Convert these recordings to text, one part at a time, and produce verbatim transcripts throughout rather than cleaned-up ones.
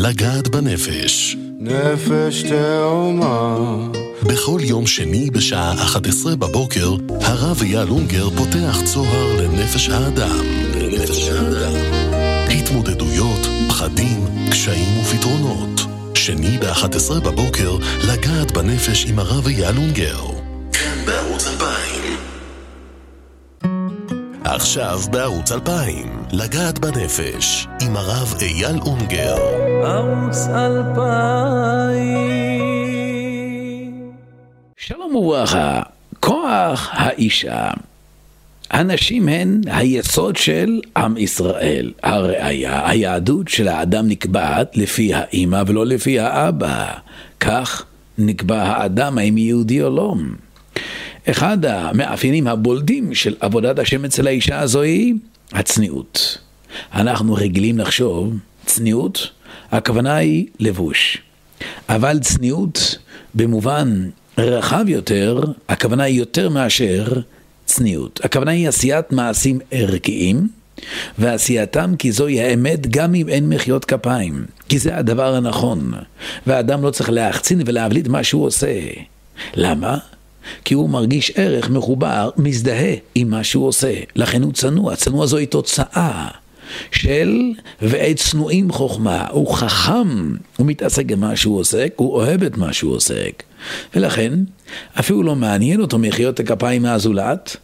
לגעת בנפש. נפש תאומה. בכל יום שני בשעה אחת עשרה בבוקר, הרב אייל אונגר פותח צוהר לנפש האדם. לנפש האדם. התמודדויות, פחדים, קשיים ופתרונות. שני ב-אחת עשרה בבוקר, לגעת בנפש עם הרב אייל אונגר. כאן בערוץ אלפיים. עכשיו בערוץ אלפיים, לגעת בנפש עם הרב אייל אונגר. ערוץ אלפיים. שלום וברכה. כוח האישה. הנשים הן היסוד של עם ישראל. הראיה, היהדות של האדם נקבעת לפי האמא ולא לפי האבא. כך נקבע האדם האם יהודי או לא. אחד המאפיינים הבולדים של עבודת השם אצל האישה הזו היא הצניעות. אנחנו רגילים לחשוב, צניעות, הכוונה היא לבוש. אבל צניעות במובן רחב יותר, הכוונה היא יותר מאשר צניעות. הכוונה היא עשיית מעשים ערכיים, ועשייתם כי זוהי האמת גם אם אין מחיאות כפיים. כי זה הדבר הנכון. והאדם לא צריך להחצין ולהבליט מה שהוא עושה. למה? כי הוא מרגיש ערך מחובר, מזדהה עם מה שהוא עושה. לכן הוא צנוע. צנוע זוהי תוצאה של ועת צנועים חוכמה. הוא חכם, הוא מתעסק במה שהוא עוסק, הוא אוהב את מה שהוא עוסק. ולכן אפילו לא מעניין אותו מחיאות הכפיים מהזולת,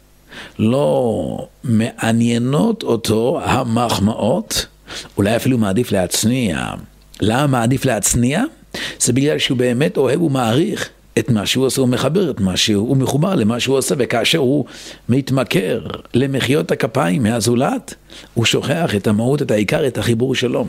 לא מעניינות אותו המחמאות, אולי אפילו מעדיף להצניע. למה מעדיף להצניע? זה בגלל שהוא באמת אוהב ומעריך את מה שהוא עושה, הוא מחבר את מה שהוא, הוא מחובר למה שהוא עושה, וכאשר הוא מתמכר למחיאות הכפיים מהזולת, הוא שוכח את המהות, את העיקר, את החיבור שלו.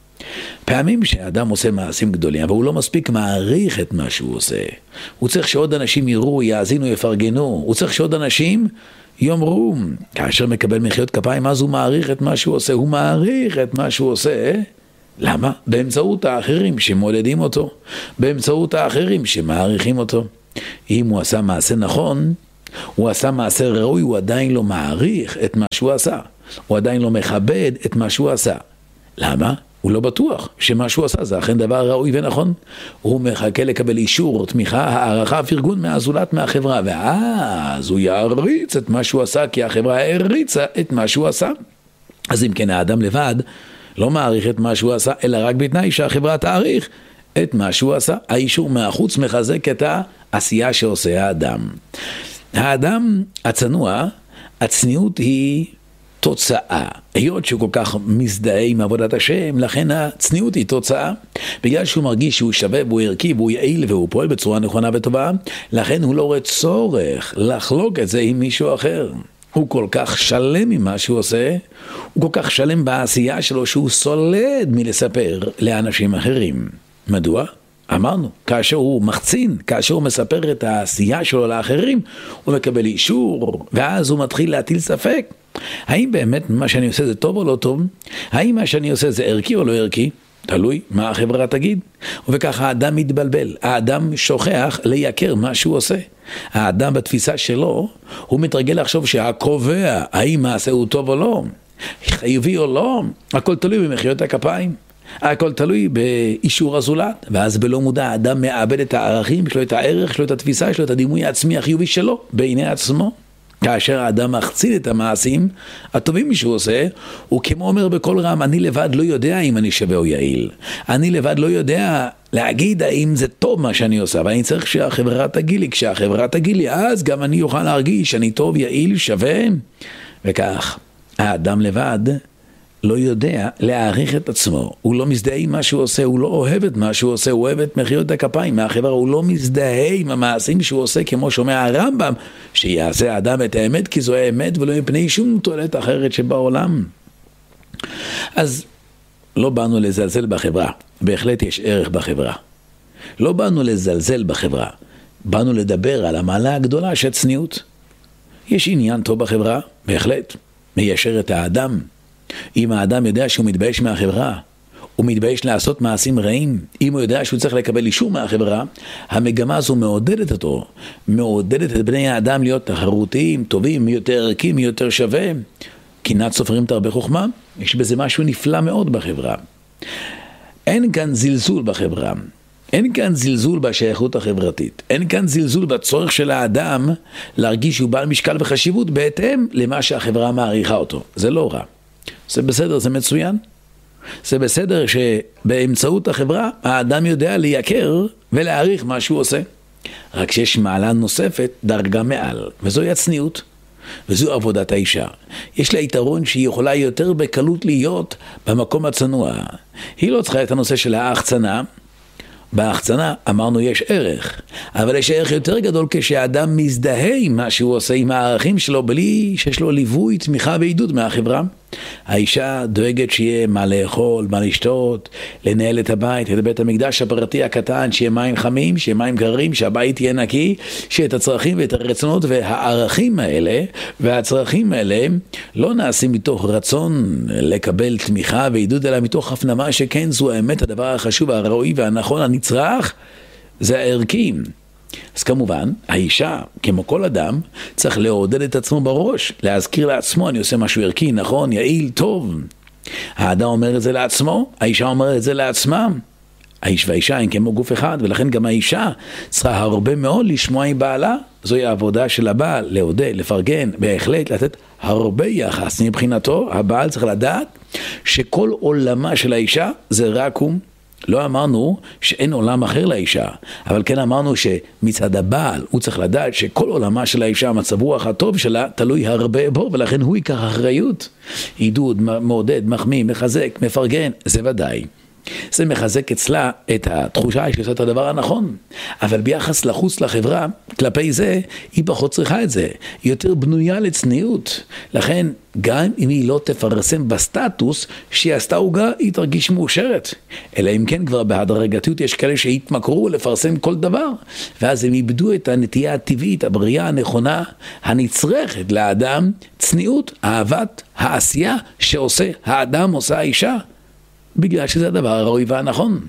פעמים שאדם עושה מעשים גדולים, אבל הוא לא מספיק מעריך את מה שהוא עושה. הוא צריך שעוד אנשים יראו, יאזינו, יפרגנו. הוא צריך שעוד אנשים יאמרו. כאשר מקבל מחיאות כפיים, אז הוא מעריך את מה שהוא עושה. הוא מעריך את מה שהוא עושה. למה? באמצעות האחרים שמולדים אותו. באמצעות האחרים שמעריכים אותו. אם הוא עשה מעשה נכון, הוא עשה מעשה ראוי, הוא עדיין לא מעריך את מה שהוא עשה. הוא עדיין לא מכבד את מה שהוא עשה. למה? הוא לא בטוח שמה שהוא עשה זה אכן דבר ראוי ונכון. הוא מחכה לקבל אישור, תמיכה, הערכה, פרגון מהזולת מהחברה, ואז הוא יעריץ את מה שהוא עשה, כי החברה העריצה את מה שהוא עשה. אז אם כן, האדם לבד לא מעריך את מה שהוא עשה, אלא רק בתנאי שהחברה תעריך את מה שהוא עשה. האישור מהחוץ מחזק את העשייה שעושה האדם. האדם הצנוע, הצניעות היא תוצאה. היות שהוא כל כך מזדהה עם עבודת השם, לכן הצניעות היא תוצאה. בגלל שהוא מרגיש שהוא שווה והוא ערכי והוא יעיל והוא פועל בצורה נכונה וטובה, לכן הוא לא רואה צורך לחלוק את זה עם מישהו אחר. הוא כל כך שלם עם מה שהוא עושה, הוא כל כך שלם בעשייה שלו שהוא סולד מלספר לאנשים אחרים. מדוע? אמרנו, כאשר הוא מחצין, כאשר הוא מספר את העשייה שלו לאחרים, הוא מקבל אישור, ואז הוא מתחיל להטיל ספק. האם באמת מה שאני עושה זה טוב או לא טוב? האם מה שאני עושה זה ערכי או לא ערכי? תלוי מה החברה תגיד. וככה האדם מתבלבל. האדם שוכח לייקר מה שהוא עושה. האדם בתפיסה שלו, הוא מתרגל לחשוב שהקובע, האם מעשה הוא טוב או לא, חיובי או לא, הכל תלוי במחיאות הכפיים. הכל תלוי באישור הזולת, ואז בלא מודע האדם מאבד את הערכים שלו, את הערך שלו, את התפיסה שלו, את הדימוי העצמי החיובי שלו בעיני עצמו. כאשר האדם מחצין את המעשים הטובים שהוא עושה, הוא כמו אומר בכל רם, אני לבד לא יודע אם אני שווה או יעיל. אני לבד לא יודע להגיד האם זה טוב מה שאני עושה, אבל אני צריך שהחברה תגיד לי, כשהחברה תגיד לי, אז גם אני אוכל להרגיש שאני טוב, יעיל, שווה. וכך, האדם לבד לא יודע להעריך את עצמו, הוא לא מזדהה עם מה שהוא עושה, הוא לא אוהב את מה שהוא עושה, הוא אוהב את מחיאות הכפיים מהחברה, הוא לא מזדהה עם המעשים שהוא עושה, כמו שומע הרמב"ם, שיעשה האדם את האמת כי זו האמת ולא מפני שום תועלת אחרת שבעולם. אז לא באנו לזלזל בחברה, בהחלט יש ערך בחברה. לא באנו לזלזל בחברה, באנו לדבר על המעלה הגדולה של צניעות. יש עניין טוב בחברה, בהחלט, מיישר את האדם. אם האדם יודע שהוא מתבייש מהחברה, הוא מתבייש לעשות מעשים רעים, אם הוא יודע שהוא צריך לקבל אישור מהחברה, המגמה הזו מעודדת אותו, מעודדת את בני האדם להיות תחרותיים, טובים, יותר ערכיים, יותר שווה. קנאת סופרים תרבה חוכמה, יש בזה משהו נפלא מאוד בחברה. אין כאן זלזול בחברה, אין כאן זלזול בשייכות החברתית, אין כאן זלזול בצורך של האדם להרגיש שהוא בעל משקל וחשיבות בהתאם למה שהחברה מעריכה אותו. זה לא רע, זה בסדר, זה מצוין. זה בסדר שבאמצעות החברה האדם יודע לייקר ולהעריך מה שהוא עושה. רק שיש מעלה נוספת, דרגה מעל, וזוהי הצניעות, וזו עבודת האישה. יש לה יתרון שהיא יכולה יותר בקלות להיות במקום הצנוע. היא לא צריכה את הנושא של ההחצנה. בהחצנה אמרנו יש ערך, אבל יש ערך יותר גדול כשהאדם מזדהה עם מה שהוא עושה, עם הערכים שלו, בלי שיש לו ליווי, תמיכה ועידוד מהחברה. האישה דואגת שיהיה מה לאכול, מה לשתות, לנהל את הבית, את בית המקדש הפרטי הקטן, שיהיה מים חמים, שיהיה מים קרים, שהבית יהיה נקי, שיהיה את הצרכים ואת הרצונות, והערכים האלה והצרכים האלה לא נעשים מתוך רצון לקבל תמיכה ועידוד, אלא מתוך הפנמה שכן זו האמת, הדבר החשוב, הראוי והנכון, הנצרך, זה הערכים. אז כמובן, האישה, כמו כל אדם, צריך לעודד את עצמו בראש, להזכיר לעצמו, אני עושה משהו ערכי, נכון, יעיל, טוב. האדם אומר את זה לעצמו, האישה אומרת את זה לעצמה. האיש והאישה הם כמו גוף אחד, ולכן גם האישה צריכה הרבה מאוד לשמוע עם בעלה. זוהי העבודה של הבעל, לעודד, לפרגן, בהחלט לתת הרבה יחס. מבחינתו, הבעל צריך לדעת שכל עולמה של האישה זה רק הוא. לא אמרנו שאין עולם אחר לאישה, אבל כן אמרנו שמצד הבעל הוא צריך לדעת שכל עולמה של האישה, מצב רוח הטוב שלה, תלוי הרבה בו, ולכן הוא ייקח אחריות. עידוד, מעודד, מחמיא, מחזק, מפרגן, זה ודאי. זה מחזק אצלה את התחושה שהיא עושה את הדבר הנכון. אבל ביחס לחוץ לחברה, כלפי זה, היא פחות צריכה את זה. היא יותר בנויה לצניעות. לכן, גם אם היא לא תפרסם בסטטוס שהיא עשתה הוגה, היא תרגיש מאושרת. אלא אם כן כבר בהדרגתיות יש כאלה שהתמכרו לפרסם כל דבר. ואז הם איבדו את הנטייה הטבעית, הבריאה הנכונה, הנצרכת לאדם, צניעות, אהבת, העשייה שעושה האדם, עושה האישה. בגלל שזה הדבר הראוי והנכון.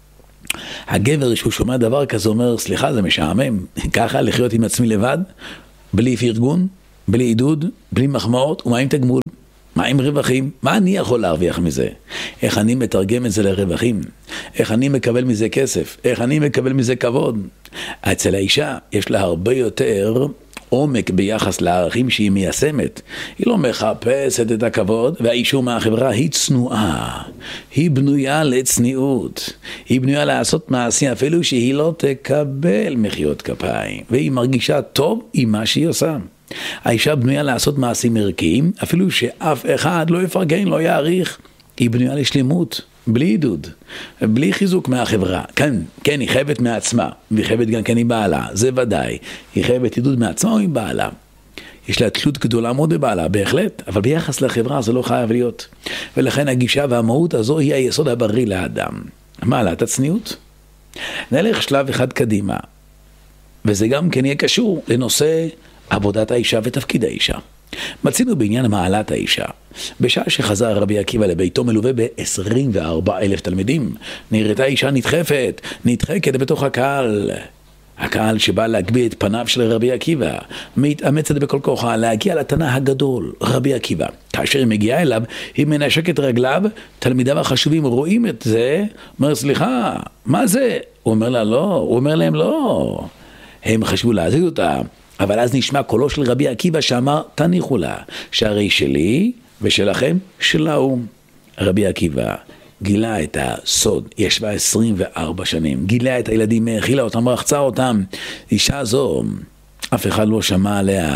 הגבר שהוא שומע דבר כזה אומר, סליחה, זה משעמם, ככה לחיות עם עצמי לבד, בלי פרגון, בלי עידוד, בלי מחמאות, ומה עם תגמול? מה עם רווחים? מה אני יכול להרוויח מזה? איך אני מתרגם את זה לרווחים? איך אני מקבל מזה כסף? איך אני מקבל מזה כבוד? אצל האישה יש לה הרבה יותר עומק ביחס לערכים שהיא מיישמת. היא לא מחפשת את הכבוד, והאישור מהחברה היא צנועה. היא בנויה לצניעות. היא בנויה לעשות מעשי אפילו שהיא לא תקבל מחיאות כפיים. והיא מרגישה טוב עם מה שהיא עושה. האישה בנויה לעשות מעשים ערכיים, אפילו שאף אחד לא יפרגן, לא יעריך. היא בנויה לשלמות, בלי עידוד, בלי חיזוק מהחברה. כן, כן, היא חייבת מעצמה, והיא חייבת גם כן עם בעלה, זה ודאי. היא חייבת עידוד מעצמה או עם בעלה. יש לה תלות גדולה מאוד בבעלה, בהחלט, אבל ביחס לחברה זה לא חייב להיות. ולכן הגישה והמהות הזו היא היסוד הבריא לאדם. מעלת הצניעות. נלך שלב אחד קדימה, וזה גם כן יהיה קשור לנושא עבודת האישה ותפקיד האישה. מצינו בעניין מעלת האישה. בשעה שחזר רבי עקיבא לביתו מלווה ב-עשרים וארבעה אלף תלמידים, נראתה אישה נדחפת, נדחקת בתוך הקהל. הקהל שבא להגביה את פניו של רבי עקיבא, מתאמצת בכל כוחה להגיע לתנא הגדול, רבי עקיבא. כאשר היא מגיעה אליו, היא מנשקת רגליו, תלמידיו החשובים רואים את זה, אומר, סליחה, מה זה? הוא אומר לה לא, הוא אומר להם לא. הם חשבו להזיז אותה. אבל אז נשמע קולו של רבי עקיבא שאמר, תניחו לה, שהרי שלי ושלכם שלהו. רבי עקיבא גילה את הסוד, היא ישבה עשרים וארבע שנים, גילה את הילדים, האכילה אותם, רחצה אותם. אישה זו, אף אחד לא שמע עליה,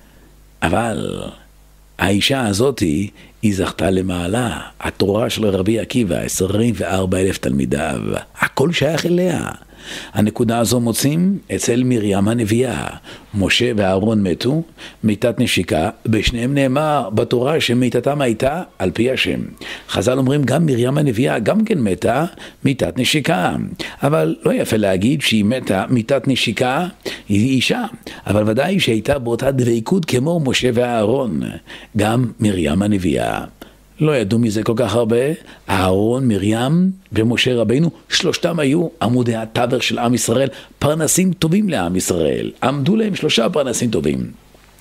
אבל האישה הזאת היא זכתה למעלה. התורה של רבי עקיבא, עשרים וארבעה אלף תלמידיו, הכל שייך אליה. הנקודה הזו מוצאים אצל מרים הנביאה. משה ואהרון מתו מיתת נשיקה, בשניהם נאמר בתורה שמיתתם הייתה על פי השם. חז"ל אומרים גם מרים הנביאה גם כן מתה מיתת נשיקה, אבל לא יפה להגיד שהיא מתה מיתת נשיקה, היא אישה, אבל ודאי שהייתה באותה דבקות כמו משה ואהרון. גם מרים הנביאה, לא ידעו מזה כל כך הרבה. אהרון, מרים ומשה רבינו, שלושתם היו עמודי התווך של עם ישראל, פרנסים טובים לעם ישראל. עמדו להם שלושה פרנסים טובים.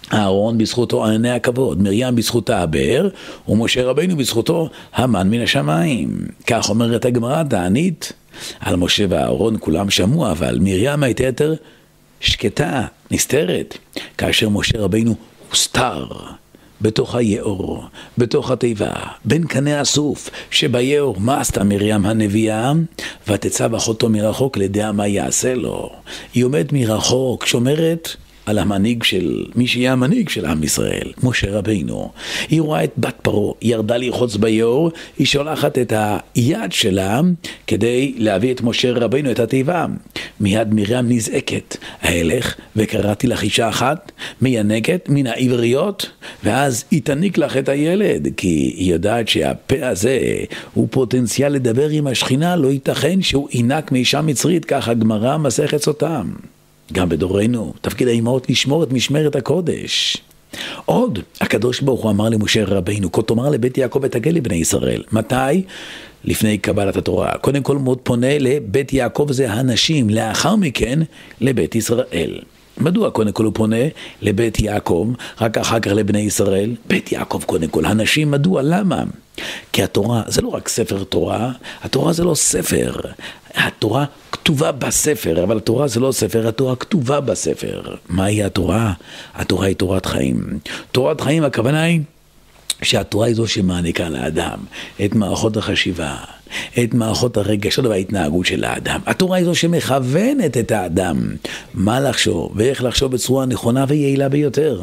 אהרון בזכותו ענני הכבוד, מרים בזכותה הבאר, ומשה רבינו בזכותו המן מן השמיים. כך אומרת הגמרא תענית, על משה ואהרון כולם שמעו, אבל מרים הייתה יותר שקטה, נסתרת, כאשר משה רבינו הוסתר בתוך היאור, בתוך התיבה, בין קנה הסוף שביאור. מה עשתה מרים הנביאה? ותצב אחותו מרחוק לדעה מה יעשה לו. היא עומדת מרחוק, שומרת על המנהיג של, מי שיהיה המנהיג של עם ישראל, משה רבינו. היא רואה את בת פרעה, היא ירדה לרחוץ ביאור, היא שולחת את היד שלה כדי להביא את משה רבינו את התיבה. מיד מרים נזעקת, הלך וקראתי לך אישה אחת, מיינקת מן העבריות, ואז היא תניק לך את הילד, כי היא יודעת שהפה הזה הוא פוטנציאל לדבר עם השכינה, לא ייתכן שהוא עינק מאישה מצרית, כך הגמרא מסכת סוטה. גם בדורנו, תפקיד האימהות לשמור את משמרת הקודש. עוד, הקדוש ברוך הוא אמר למשה רבינו, כה תאמר לבית יעקב ותגל לבני ישראל. מתי? לפני קבלת התורה. קודם כל מאוד פונה לבית יעקב, זה הנשים, לאחר מכן לבית ישראל. מדוע קודם כל הוא פונה לבית יעקב, רק אחר כך לבני ישראל? בית יעקב קודם כל, הנשים, מדוע? למה? כי התורה זה לא רק ספר תורה, התורה זה לא ספר, התורה כתובה בספר, אבל התורה זה לא ספר, התורה כתובה בספר. מהי התורה? התורה היא תורת חיים. תורת חיים, הכוונה היא שהתורה היא זו שמעניקה לאדם את מערכות החשיבה, את מערכות הרגשות וההתנהגות של האדם. התורה היא זו שמכוונת את האדם מה לחשוב ואיך לחשוב בצורה נכונה ויעילה ביותר.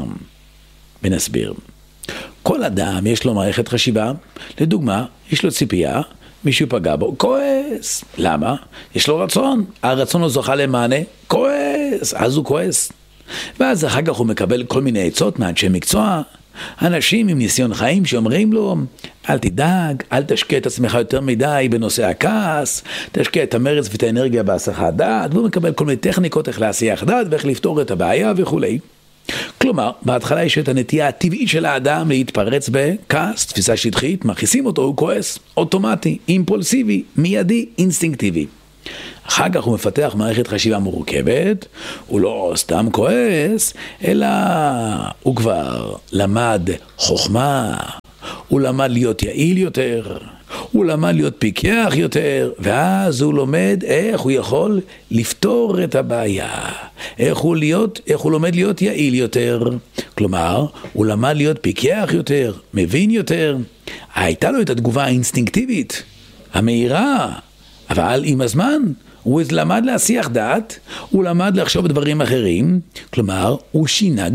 ונסביר. כל אדם יש לו מערכת חשיבה, לדוגמה, יש לו ציפייה, מישהו פגע בו, כועס. למה? יש לו רצון, הרצון לא זוכה למענה, כועס, אז הוא כועס. ואז אחר כך הוא מקבל כל מיני עצות מאנשי מקצוע, אנשים עם ניסיון חיים שאומרים לו, אל תדאג, אל תשקיע את עצמך יותר מדי בנושא הכעס, תשקיע את המרץ ואת האנרגיה בהסחת דעת, והוא מקבל כל מיני טכניקות איך להסיח דעת ואיך לפתור את הבעיה וכו'. כלומר, בהתחלה יש את הנטייה הטבעית של האדם להתפרץ בכעס, תפיסה שטחית, מכניסים אותו, הוא כועס, אוטומטי, אימפולסיבי, מיידי, אינסטינקטיבי. אחר כך הוא מפתח מערכת חשיבה מורכבת, הוא לא סתם כועס, אלא הוא כבר למד חוכמה, הוא למד להיות יעיל יותר, הוא למד להיות פיקח יותר, ואז הוא לומד איך הוא יכול לפתור את הבעיה, איך הוא, להיות, איך הוא לומד להיות יעיל יותר. כלומר, הוא למד להיות פיקח יותר, מבין יותר. הייתה לו את התגובה האינסטינקטיבית, המהירה, אבל עם הזמן הוא למד להסיח דעת, הוא למד לחשוב דברים אחרים, כלומר, הוא שינה